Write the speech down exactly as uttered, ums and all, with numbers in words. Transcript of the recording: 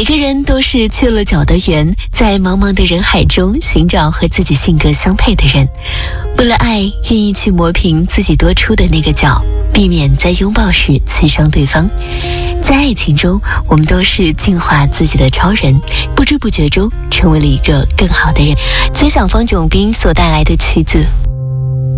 个人都是缺了角的圆，在茫茫的人海中寻找和自己性格相配的人。为了爱，愿意去磨平自己多出的那个角，避免在拥抱时刺伤对方。在爱情中，我们都是净化自己的超人，不知不觉中成为了一个更好的人。分享方炯斌所带来的曲子《